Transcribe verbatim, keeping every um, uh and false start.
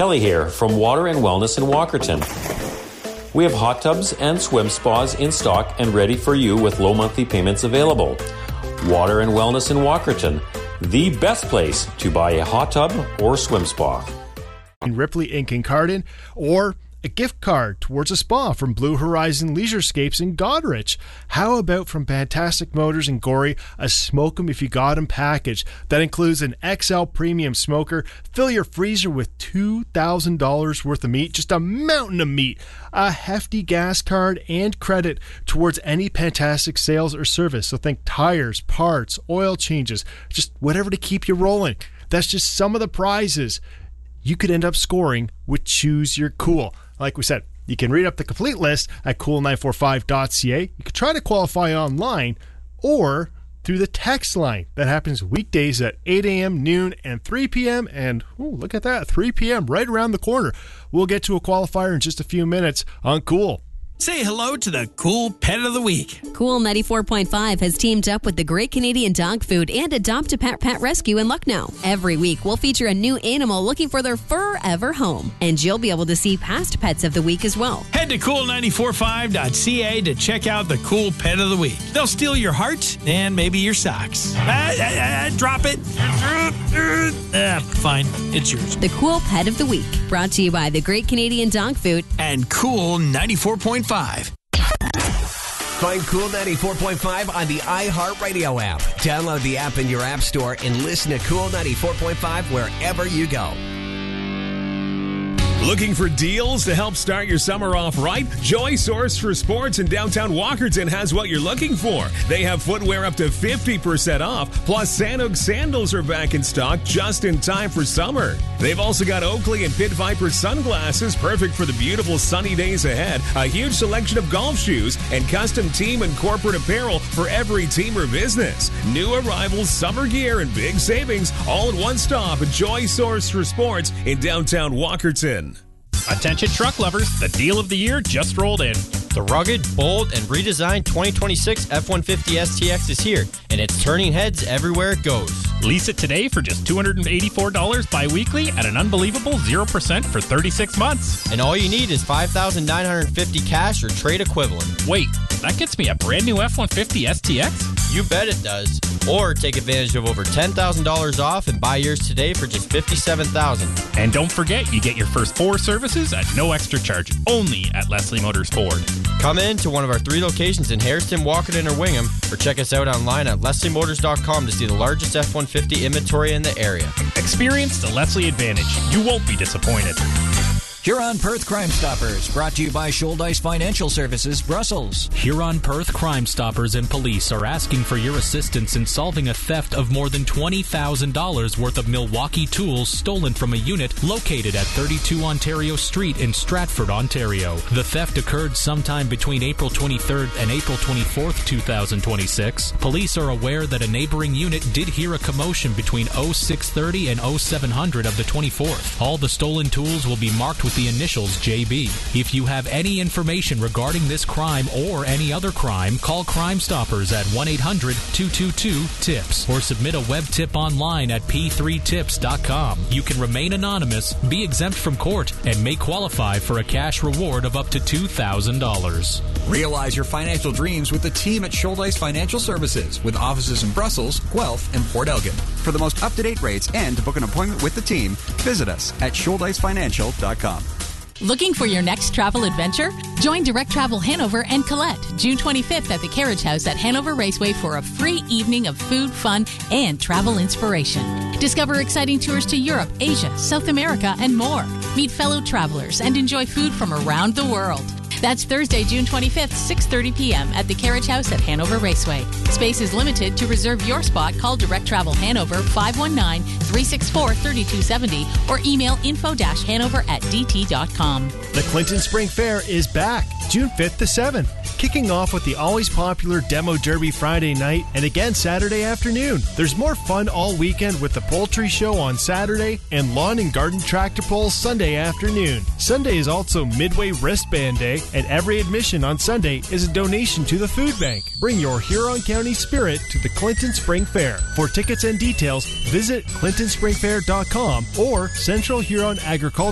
Kelly here from Water and Wellness in Walkerton. We have hot tubs and swim spas in stock and ready for you with low monthly payments available. Water and Wellness in Walkerton, the best place to buy a hot tub or swim spa. In Ripley Incorporated in Carden, or a gift card towards a spa from Blue Horizon Leisurescapes in Goderich. How about from Fantastic Motors in Gorey, a Smoke 'em If You Got 'em package that includes an X L premium smoker, fill your freezer with two thousand dollars worth of meat, just a mountain of meat, a hefty gas card, and credit towards any Fantastic sales or service. So think tires, parts, oil changes, just whatever to keep you rolling. That's just some of the prizes you could end up scoring with Choose Your Cool. Like we said, you can read up the complete list at cool nine four five dot c a. You can try to qualify online or through the text line. That happens weekdays at eight a.m., noon, and three p.m. And ooh, look at that, three p.m. right around the corner. We'll get to a qualifier in just a few minutes on Cool. Say hello to the Cool Pet of the Week. Cool ninety-four point five has teamed up with the Great Canadian Dog Food and Adopt a Pet Pet Rescue in Lucknow. Every week, we'll feature a new animal looking for their forever home. And you'll be able to see past pets of the week as well. Head to cool nine four five dot c a to check out the Cool Pet of the Week. They'll steal your heart and maybe your socks. Ah, ah, ah, drop it. Ah, fine, it's yours. The Cool Pet of the Week, brought to you by the Great Canadian Dog Food and Cool ninety-four point five. Find Cool ninety-four point five on the iHeartRadio app. Download the app in your app store and listen to Cool ninety-four point five wherever you go. Looking for deals to help start your summer off right? Joy Source for Sports in downtown Walkerton has what you're looking for. They have footwear up to fifty percent off, plus Sanuk sandals are back in stock just in time for summer. They've also got Oakley and Pit Viper sunglasses, perfect for the beautiful sunny days ahead, a huge selection of golf shoes, and custom team and corporate apparel for every team or business. New arrivals, summer gear, and big savings, all in one stop at Joy Source for Sports in downtown Walkerton. Attention truck lovers, the deal of the year just rolled in. The rugged, bold, and redesigned twenty twenty-six F one fifty S T X is here, and it's turning heads everywhere it goes. Lease it today for just two hundred eighty-four dollars bi-weekly at an unbelievable zero percent for thirty-six months. And all you need is five thousand nine hundred fifty dollars cash or trade equivalent. Wait, that gets me a brand new F one fifty S T X? You bet it does. Or take advantage of over ten thousand dollars off and buy yours today for just fifty-seven thousand dollars. And don't forget, you get your first four services at no extra charge, only at Leslie Motors Ford. Come in to one of our three locations in Hairston, Walkerton, or Wingham, or check us out online at leslie motors dot com to see the largest F one fifty inventory in the area. Experience the Leslie advantage. You won't be disappointed. Huron Perth Crime Stoppers, brought to you by Shouldice Financial Services, Brussels. Huron Perth Crime Stoppers and police are asking for your assistance in solving a theft of more than twenty thousand dollars worth of Milwaukee tools stolen from a unit located at thirty-two Ontario Street in Stratford, Ontario. The theft occurred sometime between April twenty-third and April twenty-fourth, two thousand twenty-six. Police are aware that a neighboring unit did hear a commotion between oh six thirty and oh seven hundred of the twenty-fourth. All the stolen tools will be marked with the initials J B. If you have any information regarding this crime or any other crime, call Crime Stoppers at one eight hundred two two two tips or submit a web tip online at p three tips dot com. You can remain anonymous, be exempt from court, and may qualify for a cash reward of up to two thousand dollars. Realize your financial dreams with the team at Shouldice Financial Services, with offices in Brussels, Guelph, and Port Elgin. For the most up-to-date rates and to book an appointment with the team, visit us at shouldice financial dot com. Looking for your next travel adventure? Join Direct Travel Hanover and Colette June twenty-fifth at the Carriage House at Hanover Raceway for a free evening of food, fun, and travel inspiration. Discover exciting tours to Europe, Asia, South America, and more. Meet fellow travelers and enjoy food from around the world. That's Thursday, June twenty-fifth, six thirty p.m. at the Carriage House at Hanover Raceway. Space is limited. To reserve your spot, call Direct Travel Hanover five one nine, three six four, three two seven zero or email info dash hanover at d t dot com. The Clinton Spring Fair is back June fifth to seventh, kicking off with the always popular Demo Derby Friday night and again Saturday afternoon. There's more fun all weekend with the Poultry Show on Saturday and Lawn and Garden Tractor Pulls Sunday afternoon. Sunday is also Midway Wristband Day, and every admission on Sunday is a donation to the food bank. Bring your Huron County spirit to the Clinton Spring Fair. For tickets and details, visit clinton spring fair dot com or Central Huron Agriculture